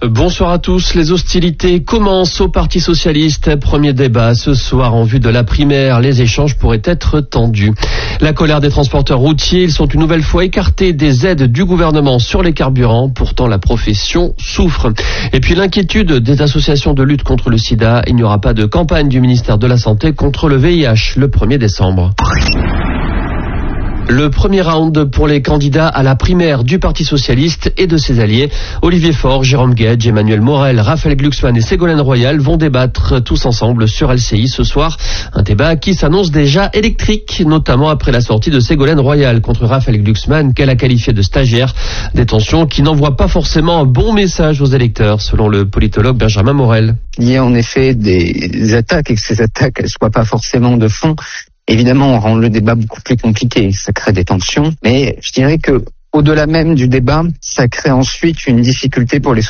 Bonsoir à tous. Les hostilités commencent au Parti socialiste. Premier débat ce soir en vue de la primaire. Les échanges pourraient être tendus. La colère des transporteurs routiers. Ils sont une nouvelle fois écartés des aides du gouvernement sur les carburants. Pourtant, la profession souffre. Et puis l'inquiétude des associations de lutte contre le sida. Il n'y aura pas de campagne du ministère de la Santé contre le VIH le 1er décembre. Le premier round pour les candidats à la primaire du Parti socialiste et de ses alliés. Olivier Faure, Jérôme Guedj, Emmanuel Morel, Raphaël Glucksmann et Ségolène Royal vont débattre tous ensemble sur LCI ce soir. Un débat qui s'annonce déjà électrique, notamment après la sortie de Ségolène Royal contre Raphaël Glucksmann qu'elle a qualifié de stagiaire. Des tensions qui n'envoient pas forcément un bon message aux électeurs, selon le politologue Benjamin Morel. Il y a en effet des attaques et que ces attaques ne soient pas forcément de fond. Évidemment, on rend le débat beaucoup plus compliqué, ça crée des tensions, mais je dirais que au-delà même du débat, ça crée ensuite une difficulté pour les